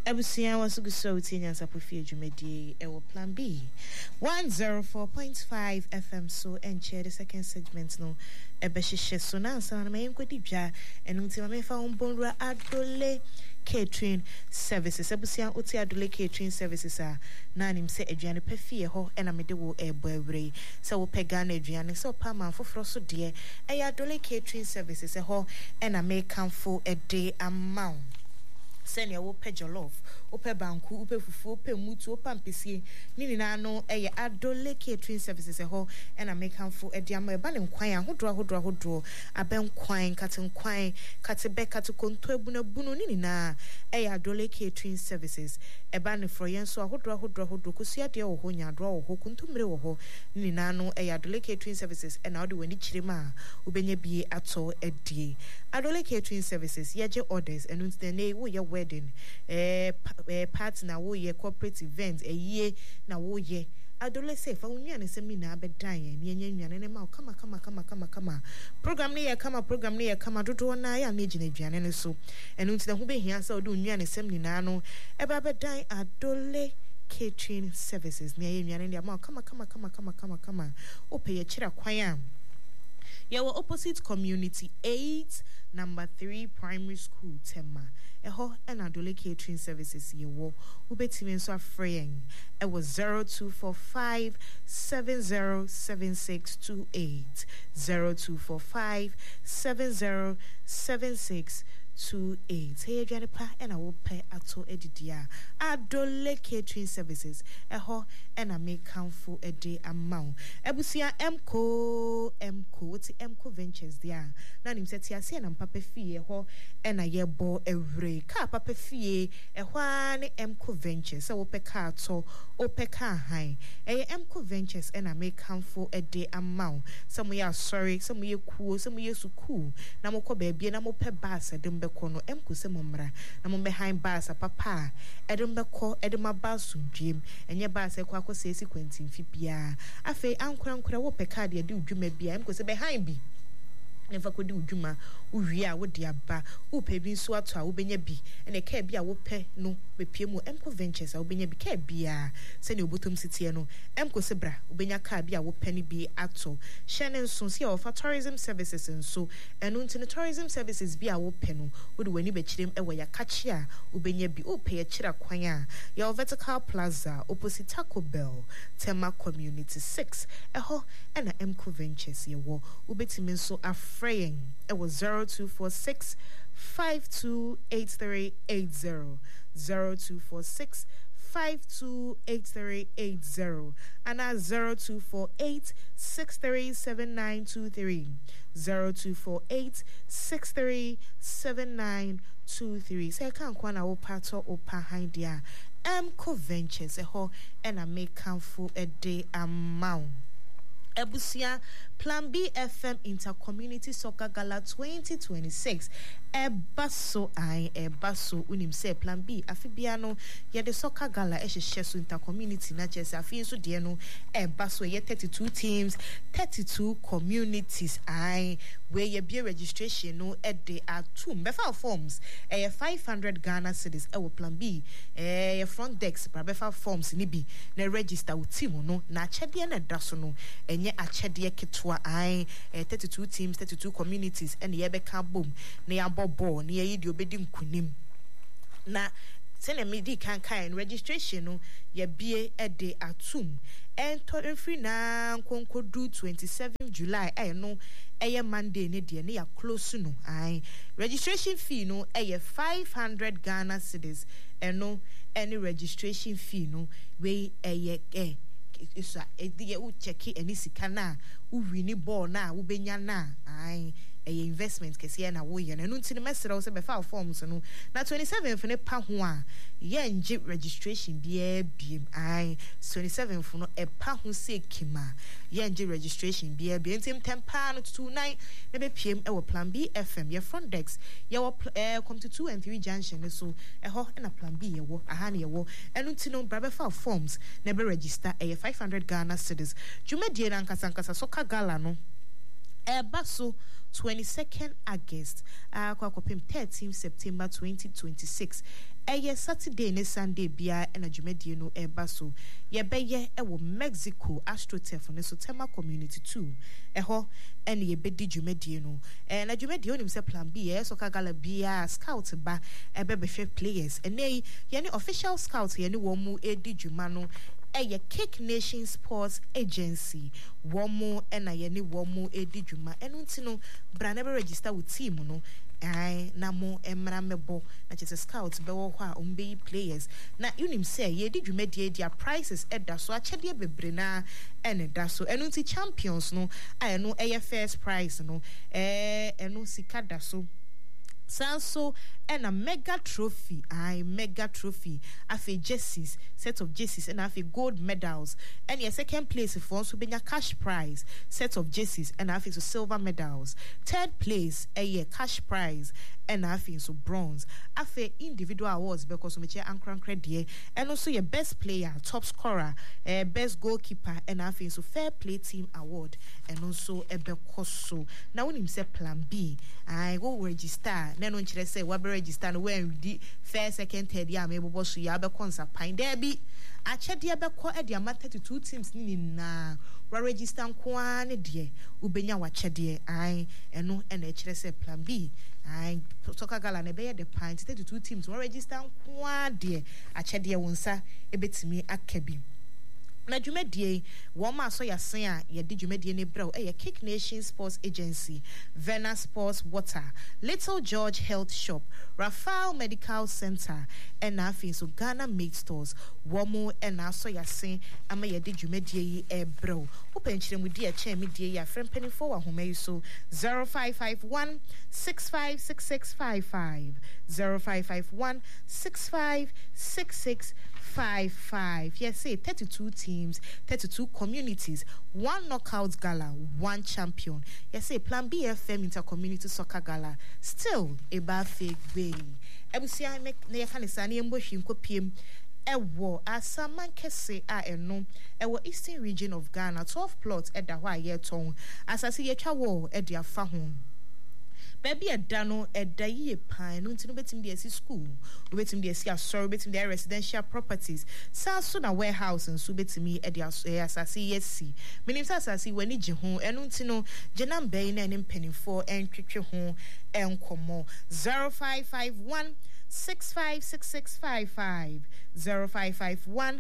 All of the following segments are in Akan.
Ebusia was good so Tinya Sapofia Jumedi Ewo Plan B 104.5 FM so and share the second segment no Ebeshe so now son my Kodija and until my found Bonra Adole catering services. Ebusia Uti Adole catering services are nanim say Adrian Pefie ho and Amedewo Ebwe so Pegan Adrian so Pama for Froso dear a Adole catering services a ho and I may come for a day amount. Send your ope jollof, ope banku, ope fufu, ope mutu, ope ampisi, nini na no eye Adole catering services ho and I make handful a diamo a ban kwine, hodro, a ben kwine, cutting kwine, catebe catuconto bunu nini na eye Adole catering services, a ban for yen so hodro, kusia de o honya draw ho kuntumre ho, nini na no eye Adole catering services and now do any chirima, ubenye be ato a day. Adole catering services, yaje orders and until the nay wo your wedding, partner wo ye corporate events, a year na wo ye. Adole say for unya ne semi na be dan yen ne ma kama. Program ne kama dodo na ya na gina aduane ne so. And until the ho be hia say do unya ne semi na no e ba be dan Adole catering services. Ne yen ne ma kama. Ope ye chira kwan. Your opposite community 8 number 3 primary school Tema. Eho and Adole catering services ye wo ubetimen so afreying. It was 0245 707628 0245 707628. Hey Janipa and I will pay ato edidia Adole catering services eho and I make count for a day amount. Ebusia Mco what's Mco Ventures there. Nanim seti ase and papa fie ho and I ye bo every car papa fie ehwane Mco Ventures so ope car to ope car high. Mco Ventures and I make count for a day amount. Some we are sorry, some we cool, some we so cool. Namoko baby na mo pe bass kono emku se momra na mo behind bars papa edembeko edema basum dream enye bars ekwa akose sequence mfipia afi ankura wo peka de udwuma bia emku se behind bi never could do Juma, Uria, would the abba, Upe bin swat, I benya bi, and a cab ya would pay no, with Piemo, Emco Ventures, I benya be cabia, send your bottom citiano, Emco Sebra, Ubenya cabia, would penny be ato, Shannon Sonsia for tourism services and so, and until the tourism services be our penno, would when you bet them away a catchia, Ubenya be Upe a chira quaya, your vertical plaza, opposite Taco Bell, Tema Community 6, a ho, and a Emco Ventures, ye wo, Ubetimin so fraying. It was 0246 528380 0246 528380 and at 0248 637923 0248 637923. Say I can't kwana o pato o behind dia Mco Ventures ho and I make count for a day amount. Ebusia Plan B FM Intercommunity Soccer Gala 2026. Ebaso unim say Plan B afibiano ye the soccer gala shesu intercommunity na chese afi so de no ebaso ye 32 teams 32 communities where ye be registration no e de atum befa forms 500 Ghana cedis e wo Plan B front desk befa forms ni bi na register wo team no na achede na daso no enye achede ketwa 32 teams 32 communities and ye be ka bom na ya ball ni ye di obedi nkunim na sene medi kan registration no ye bie e de atum ento free na konkodu 27 July no eye Monday ne de ne ya close no registration fee no 500 Ghana cedis no any registration fee no we isa edie u check any sikana u wini ball na u benya na investment kesi na wo ye na no ntini mesere wo se be file forms no na 27 fune pa ho a ye nje registration bia biem 27 fune e pa ho se kima ye nje registration bia ntim tempa no 29 na be pm e wo Plan B FM ye front desk ye wo come to 2 and 3 junction so e ho na Plan B ye wo aha na ye wo eno ntino bra be file forms na be register 500 Ghana cedis jumedie na nkasa soccer gala no Baso 22nd August, Kwakopim 13 September 2026. Saturday and Sunday bia and a Jumedie no Baso. Yebeye ewo Mexico AstroTurf on Sotema Community 2. And ye bedi Jumedie no. And a Jumedie on himself plan B, Soka Gala bia scout ba ebebe players. And nay, yani official scouts yani womu edi Jumano. Kick Nation Sports Agency womo ena yeni womo edi juma enuntino branebe register with team no ai na mo emra mebo na chese scouts be wo hwa umbe players na unim say ye di dwumedie dia prices eda so achede bebre na ene da so enunti champions no ai no first prize no enu sika da so Sanso and a mega trophy, afe jerseys, set of jerseys, and afe gold medals. And your second place for us will be a cash prize, set of jerseys, and afe so silver medals. Third place, a year cash prize, and afe so bronze. Afe individual awards because we ankran credit, and also your best player, top scorer, best goalkeeper, and afe so fair play team award, and also a bekoso. Now when him say plan B, I go register. Then on chile say we register when the first, second, third year maybe boss ya be konsa pine derby. Ache dia be ko e dia ma 32 teams ni na we register nko ne de ubenya wa che de ai eno e na chile say plan B. I Soka Gala na be the pine 32 teams we register nko de ache de wonsa e betimi akabi. Na dwumedie wo ma so yasen a ye di dwumedie ne brɛ e ye Kick Nation Sports Agency, Vena Sports Water, Little George Health Shop, Rafale Medical Center, and afi so Ghana Made Stores wo mo na so yasen ama ye di dwumedie e brɛ wo penkyere mu di a che me die ya frem penifo wa homa yi so 0551 656655 0551 656655. Yes, say 32 teams, 32 communities, one knockout gala, one champion. Yes, say Plan B FM Intercommunity Soccer Gala, still a bad fake way. Ebusia make ne yafanisani embo himko piem. Ewo asaman kese a eno ewo eastern region of Ghana 12 plots at the Hawaii town asasi yetwa wo e dia fa ho. Baby a dano a day pine, no betim the school, betim the sorry betim their residential properties. Sasuna warehouse and subit me at the assassi yesi. Minim assassi when it home and untino Janam Bain and penny for and creature home and como 0551 656655 0551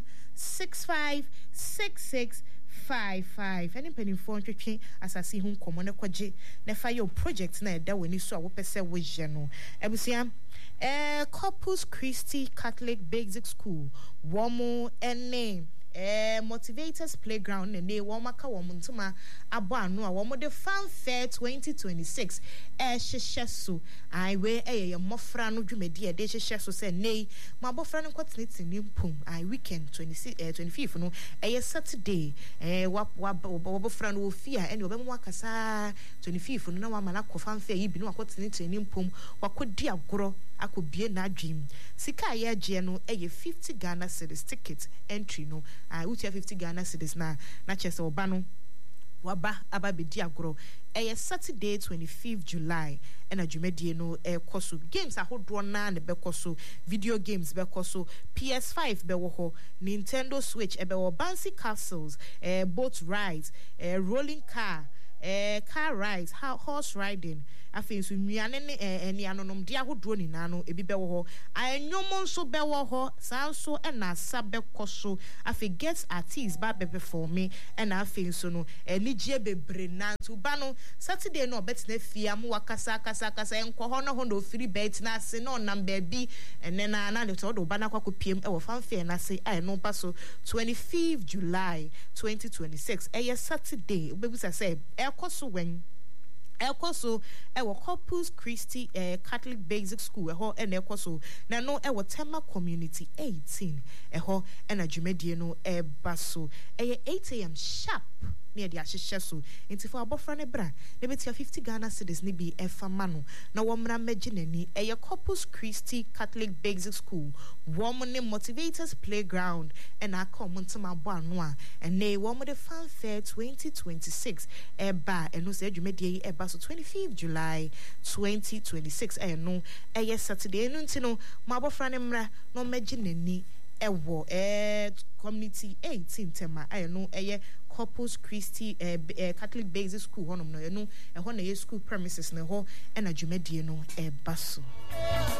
656655. Any penny phone twetwe asasi hu komo ne kwaje ne fa your project na eda wani so a wo pese wo je no ebusia Corpus Christi Catholic Basic School womo ene Motivators Playground ne womaka womuntuma abo anu a womo de fanfare 2026 hyehyɛ so ai we ye mofra no dwumadi de hyehyɛ so say nei ma bofra no kwateneti ni mpum ai weekend 25th no Saturday bofra no ofia ene obemu akasa 25th no na wa mala ko fanfare yi bi no kwateneti ni mpum wakodi agoro akobie na dream sika ye agye no 50 Ghana cedis ticket entry no utia 50 Ghana cedis na chese oba no waba ababedi agoro Saturday 25th July and a Jumedie no koso games ahodro na ne bekoso video games bekoso PS5 bewo Nintendo Switch bewo bouncy castles boat rides rolling car rides horse riding afin so nuane ne eni anonom dia hodro ni nano ebi bewo ho anyomo nso bewo ho sanso na sabekoso afin guest artists ba bebe for me and afin so no eni gie bebre nanto ba no Saturday no betina fia mu wakasa kasa enko ho no ho no free bet na ase no number bi ene na le to do ba na kwako piem e wo fanfare na se ai no pa so 25th July 2026 Saturday obebusa say ekoso wen Ekoso ewo Corpus Christi Catholic Basic School eho ekoso na no ewo Tema Community 18 eho na dwumedie no baso 8 a.m. sharp near the Ashisha so into for abofra ne bra ne betia 50 Ghana cedis ni bi efa mano na womra megine a Corpus Christi Catholic Basic School woman motivators playground and a common to my boanoa and nay woman the fanfare 2026 eba and no said you made eba so 25th July 2026 no yes Saturday no my abofra ne mra no megine ni ewo community 18 tema no Corpus Christi Catholic Basic School honom no no e ho na school premises ne ho e na dwumadie no e baso